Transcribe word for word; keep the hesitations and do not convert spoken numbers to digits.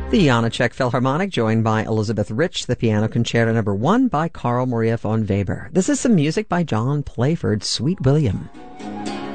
The Janáček Philharmonic, joined by Elizabeth Rich, the Piano Concerto Number One by Carl Maria von Weber. This is some music by John Playford, Sweet William.